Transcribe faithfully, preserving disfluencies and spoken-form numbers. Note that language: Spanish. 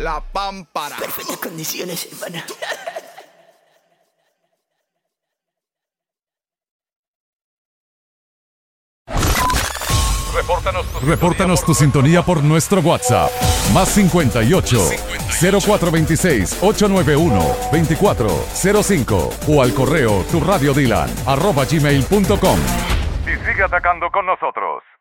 La Pámpara. Perfectas condiciones, hermana. Repórtanos tu, Repórtanos tu sintonía por nuestro WhatsApp. Más cincuenta y ocho, cero cuatro veintiséis, ochocientos noventa y uno, veinticuatro cero cinco o al correo tu radio dylan arroba gmail punto com. Y sigue atacando con nosotros.